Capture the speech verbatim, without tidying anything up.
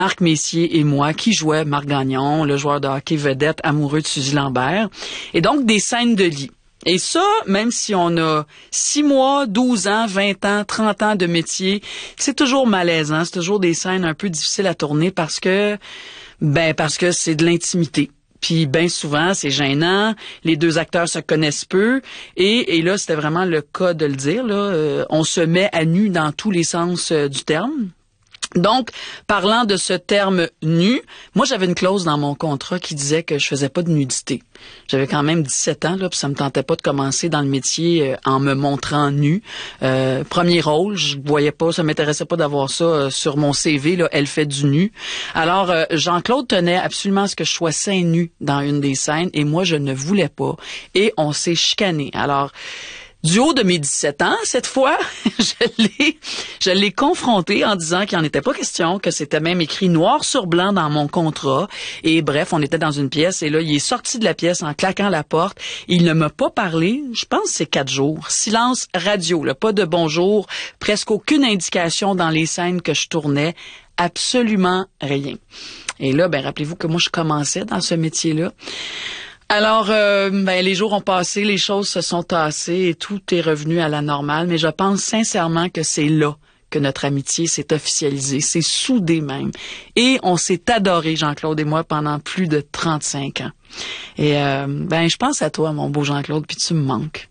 Marc Messier et moi qui jouait Marc Gagnon, le joueur de hockey vedette amoureux de Suzy Lambert. Et donc, des scènes de lit. Et ça, même si on a six mois, douze ans, vingt ans, trente ans de métier, c'est toujours malaisant. C'est toujours des scènes un peu difficiles à tourner parce que, ben, parce que c'est de l'intimité. Puis bien souvent, c'est gênant. Les deux acteurs se connaissent peu. Et, et là, c'était vraiment le cas de le dire. Là, euh, on se met à nu dans tous les sens euh, du terme. Donc, parlant de ce terme nu, moi j'avais une clause dans mon contrat qui disait que je faisais pas de nudité. J'avais quand même dix-sept ans là, puis ça me tentait pas de commencer dans le métier euh, en me montrant nu. Euh, premier rôle, je voyais pas, ça m'intéressait pas d'avoir ça euh, sur mon C V là, elle fait du nu. Alors euh, Jean-Claude tenait absolument à ce que je sois seins nus dans une des scènes et moi je ne voulais pas et on s'est chicané. Alors du haut de mes dix-sept ans, cette fois, je l'ai, je l'ai confronté en disant qu'il n'en était pas question, que c'était même écrit noir sur blanc dans mon contrat. Et bref, on était dans une pièce et là, il est sorti de la pièce en claquant la porte. Il ne m'a pas parlé, je pense que c'est quatre jours. Silence radio, là, pas de bonjour, presque aucune indication dans les scènes que je tournais, absolument rien. Et là, ben rappelez-vous que moi, je commençais dans ce métier-là. Alors, euh, ben, les jours ont passé, les choses se sont tassées et tout est revenu à la normale. Mais je pense sincèrement que c'est là que notre amitié s'est officialisée. C'est soudé même. Et on s'est adoré, Jean-Claude et moi, pendant plus de trente-cinq ans. Et euh, ben, je pense à toi, mon beau Jean-Claude, puis tu me manques.